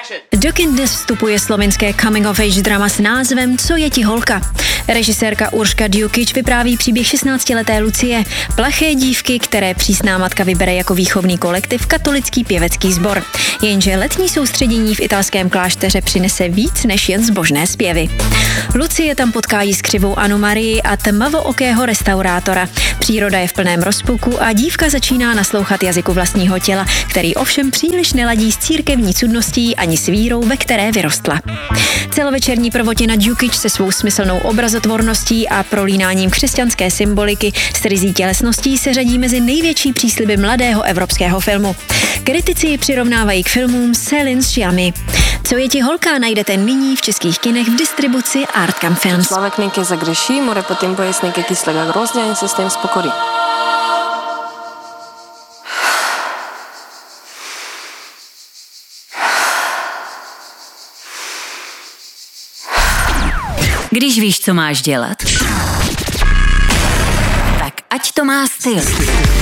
Do kin dnes vstupuje slovinské coming-of-age drama s názvem Co je ti holka? Režisérka Urška Djukič vypráví příběh 16leté Lucie, plaché dívky, které přísná matka vybere jako výchovný kolektiv katolický pěvecký sbor. Jenže letní soustředění v italském klášteře přinese víc než jen zbožné zpěvy. Lucie tam potká jiskřivou Anu Marii a tmavookého restaurátora. Příroda je v plném rozpuku a dívka začíná naslouchat jazyku vlastního těla, který ovšem příliš neladí s církevní cudností ani s vírou, ve které vyrostla. Celovečerní prvotina Djukič se svou smyslnou obrazotvorností a prolínáním křesťanské symboliky s ryzí tělesností se řadí mezi největší přísliby mladého evropského filmu. Kritici ji přirovnávají k filmům Céline Sciammi. Co je ti holka najdete nyní v českých kinech v distribuci Artcam Films. Člověk někde zagreší, more potom pojist někde kyslek a hrozně ani se s tím spokorí. Když víš, co máš dělat, tak ať to má styl.